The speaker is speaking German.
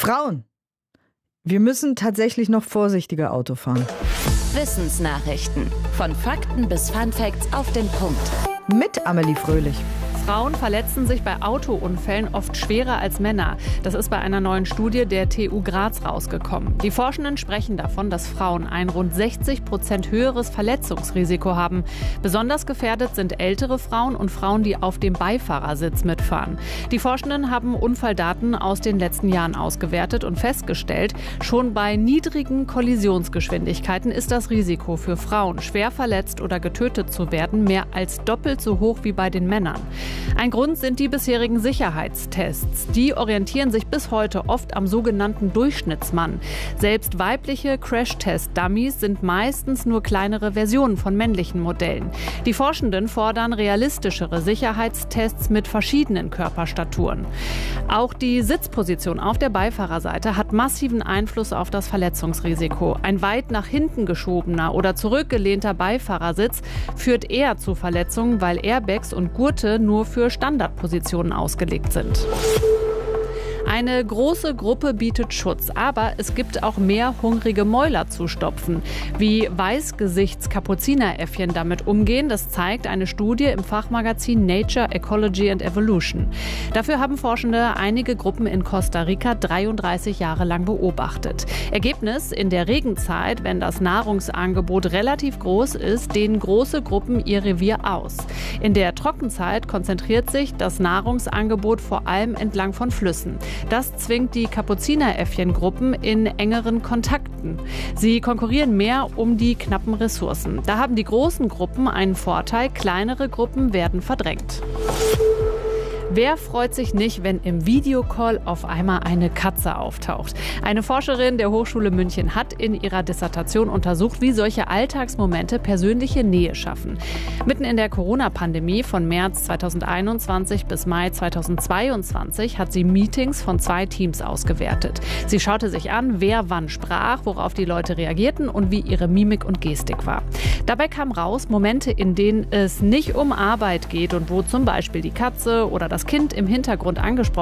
Frauen, wir müssen tatsächlich noch vorsichtiger Auto fahren. Wissensnachrichten. Von Fakten bis Funfacts auf den Punkt. Mit Amelie Fröhlich. Frauen verletzen sich bei Autounfällen oft schwerer als Männer. Das ist bei einer neuen Studie der TU Graz rausgekommen. Die Forschenden sprechen davon, dass Frauen ein rund 60% höheres Verletzungsrisiko haben. Besonders gefährdet sind ältere Frauen und Frauen, die auf dem Beifahrersitz mitfahren. Die Forschenden haben Unfalldaten aus den letzten Jahren ausgewertet und festgestellt, schon bei niedrigen Kollisionsgeschwindigkeiten ist das Risiko für Frauen, schwer verletzt oder getötet zu werden, mehr als doppelt so hoch wie bei den Männern. Ein Grund sind die bisherigen Sicherheitstests. Die orientieren sich bis heute oft am sogenannten Durchschnittsmann. Selbst weibliche Crash-Test-Dummies sind meistens nur kleinere Versionen von männlichen Modellen. Die Forschenden fordern realistischere Sicherheitstests mit verschiedenen Körperstaturen. Auch die Sitzposition auf der Beifahrerseite hat massiven Einfluss auf das Verletzungsrisiko. Ein weit nach hinten geschobener oder zurückgelehnter Beifahrersitz führt eher zu Verletzungen, weil Airbags und Gurte nur für Standardpositionen ausgelegt sind. Eine große Gruppe bietet Schutz, aber es gibt auch mehr hungrige Mäuler zu stopfen. Wie Weißgesichts-Kapuzineräffchen damit umgehen, das zeigt eine Studie im Fachmagazin Nature, Ecology and Evolution. Dafür haben Forschende einige Gruppen in Costa Rica 33 Jahre lang beobachtet. Ergebnis: In der Regenzeit, wenn das Nahrungsangebot relativ groß ist, dehnen große Gruppen ihr Revier aus. In der Trockenzeit konzentriert sich das Nahrungsangebot vor allem entlang von Flüssen. Das zwingt die Kapuzineräffchengruppen in engeren Kontakten. Sie konkurrieren mehr um die knappen Ressourcen. Da haben die großen Gruppen einen Vorteil, kleinere Gruppen werden verdrängt. Wer freut sich nicht, wenn im Videocall auf einmal eine Katze auftaucht? Eine Forscherin der Hochschule München hat in ihrer Dissertation untersucht, wie solche Alltagsmomente persönliche Nähe schaffen. Mitten in der Corona-Pandemie von März 2021 bis Mai 2022 hat sie Meetings von 2 Teams ausgewertet. Sie schaute sich an, wer wann sprach, worauf die Leute reagierten und wie ihre Mimik und Gestik war. Dabei kam raus, Momente, in denen es nicht um Arbeit geht und wo zum Beispiel die Katze oder das Kind im Hintergrund angesprochen